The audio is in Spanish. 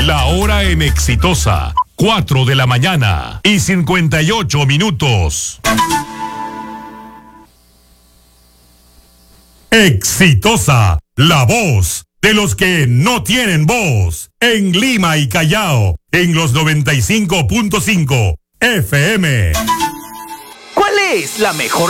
La hora en Exitosa, 4 de la mañana y 58 minutos. Exitosa, la voz de los que no tienen voz. En Lima y Callao, en los 95.5 FM. ¿Cuál es la mejor